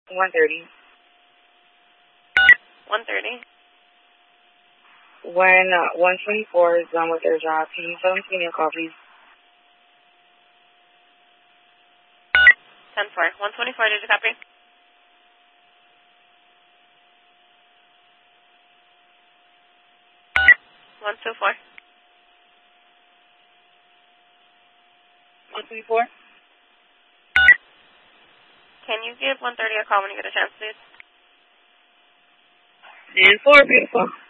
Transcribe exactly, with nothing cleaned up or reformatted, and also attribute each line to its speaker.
Speaker 1: one thirty.
Speaker 2: one thirty.
Speaker 1: When uh, one twenty-four is done with their job, can you tell them to give me a call, please?
Speaker 2: ten four. one twenty-four, did you copy? one two four.
Speaker 1: one twenty-four?
Speaker 2: Can you give one thirty a call when you get a chance, please?
Speaker 1: ten four, beautiful.